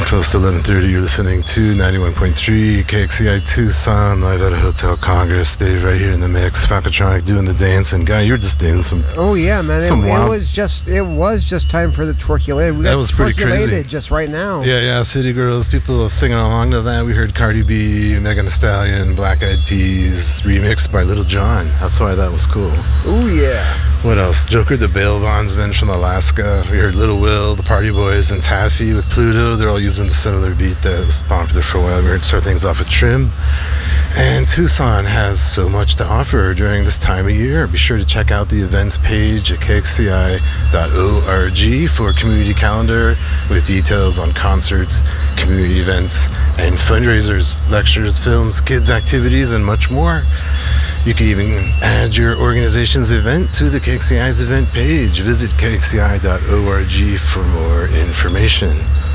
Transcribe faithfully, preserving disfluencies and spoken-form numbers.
Close to eleven thirty, you're listening to ninety-one point three K X C I Tucson, live at a Hotel Congress. Dave right here in the mix, Falcotronic doing the dance, and Guy, you're just doing some. Oh yeah, man! Some it, wild... it was just it was just time for the twerkulate. We that got was pretty crazy. Just right now. Yeah, yeah, City Girls, people singing along to that. We heard Cardi B, Megan Thee Stallion, Black Eyed Peas, remixed by Little John. That's why that was cool. Oh yeah. What else? Joker the Bail Bondsman from Alaska. We heard Little Will, the Party Boys, and Taffy with Pluto. They're all using the similar beat that was popular for a while. We heard start things off with Trim. And Tucson has so much to offer during this time of year. Be sure to check out the events page at K X C I dot org for a community calendar with details on concerts, community events, and fundraisers, lectures, films, kids' activities, and much more. You can even add your organization's event to the K X C I's event page. Visit K X C I dot org for more information.